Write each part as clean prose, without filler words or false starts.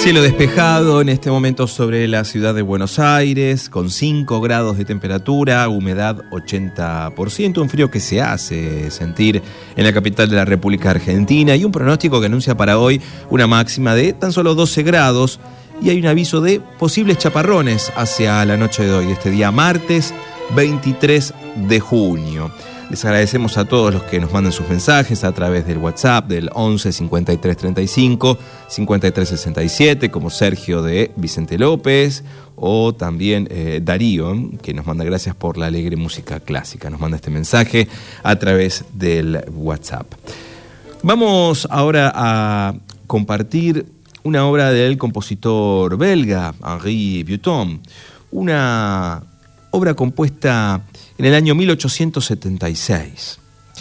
Cielo despejado en este momento sobre la ciudad de Buenos Aires, con 5 grados de temperatura, humedad 80%, un frío que se hace sentir en la capital de la República Argentina y un pronóstico que anuncia para hoy una máxima de tan solo 12 grados y hay un aviso de posibles chaparrones hacia la noche de hoy, este día martes 23 de junio. Les agradecemos a todos los que nos mandan sus mensajes a través del WhatsApp del 11 53 35 53 67, como Sergio de Vicente López, o también Darío, que nos manda gracias por la alegre música clásica. Nos manda este mensaje a través del WhatsApp. Vamos ahora a compartir una obra del compositor belga Henri Vieuxtemps, una obra compuesta en el año 1876.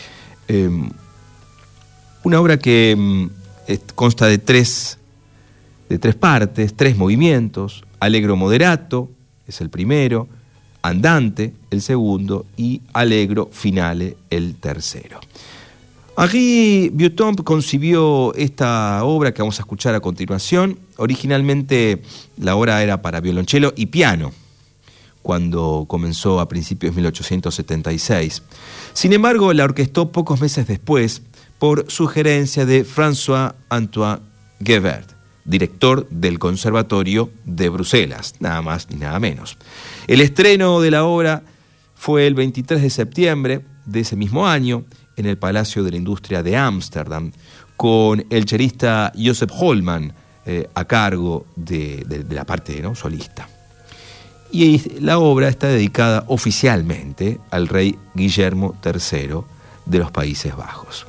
Una obra que consta de tres partes, 3 movimientos: allegro moderato es el primero, andante el segundo y allegro finale el tercero. Henri Vieuxtemps concibió esta obra que vamos a escuchar a continuación. Originalmente la obra era para violonchelo y piano, cuando comenzó a principios de 1876. Sin embargo, la orquestó pocos meses después por sugerencia de François-Antoine Guebert, director del Conservatorio de Bruselas, nada más ni nada menos. El estreno de la obra fue el 23 de septiembre de ese mismo año en el Palacio de la Industria de Ámsterdam, con el chelista Joseph Holman a cargo de la parte, ¿no?, solista. Y la obra está dedicada oficialmente al rey Guillermo III de los Países Bajos.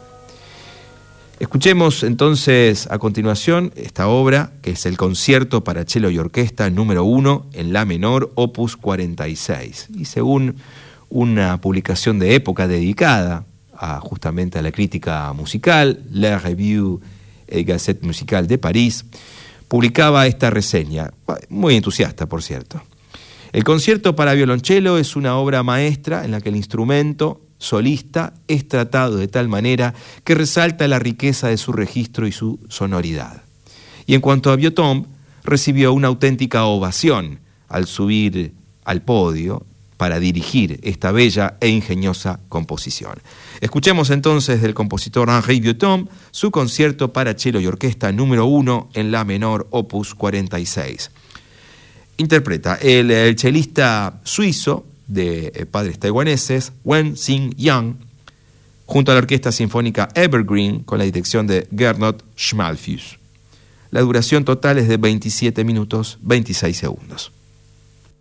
Escuchemos entonces a continuación esta obra, que es el Concierto para Cello y Orquesta número 1 en la menor, opus 46. Y según una publicación de época dedicada justamente a la crítica musical, La Revue et Gazette Musicale de París, publicaba esta reseña, muy entusiasta por cierto. El concierto para violonchelo es una obra maestra en la que el instrumento solista es tratado de tal manera que resalta la riqueza de su registro y su sonoridad. Y en cuanto a Vieuxtemps, recibió una auténtica ovación al subir al podio para dirigir esta bella e ingeniosa composición. Escuchemos entonces del compositor Henri Vieuxtemps su concierto para cello y orquesta número 1 en la menor, opus 46. Interpreta el chelista suizo de padres taiwaneses, Wen Xing-yang, junto a la Orquesta Sinfónica Evergreen con la dirección de Gernot Schmalfuss. La duración total es de 27 minutos 26 segundos.